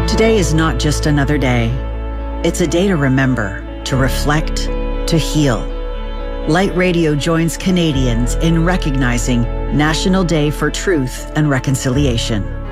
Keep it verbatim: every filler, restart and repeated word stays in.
Today is not just another day. It's a day to remember, to reflect, to heal. Light Radio joins Canadians in recognizing National Day for Truth and Reconciliation.